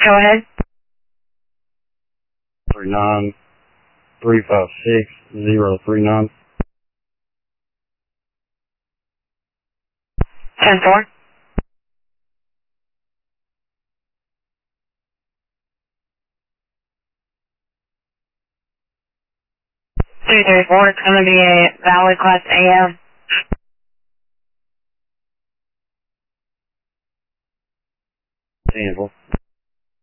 Go ahead. 39-356-039. 10-4. 334, it's going to be a Valley Class AM. Sample.